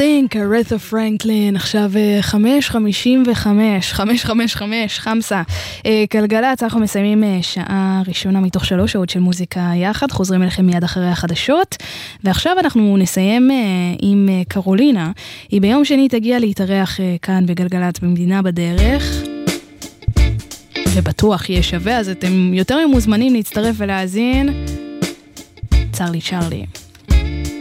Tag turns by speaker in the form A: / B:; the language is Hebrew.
A: Think, ארתה פרנקלין, עכשיו 5:55, חמסה. גלגלצ, אנחנו מסיימים שעה ראשונה מתוך 3 שעות של מוזיקה יחד, חוזרים אליכם מיד אחרי החדשות, ועכשיו אנחנו נסיים עם קרולינה. היא ביום שני תגיע להתארח כאן בגלגלצ במדינה בדרך, ובטוח יהיה שווה, אז אתם יותר ממוזמנים להצטרף ולהאזין. צ'רלי צ'רלי.